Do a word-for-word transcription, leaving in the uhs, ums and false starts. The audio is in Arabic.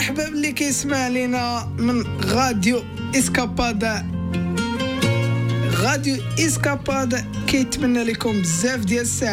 مرحبا باللي كيسمع لينا من غاديو اسكابادا. غاديو اسكابادا كيتمنى لكم بزاف ديال الساعات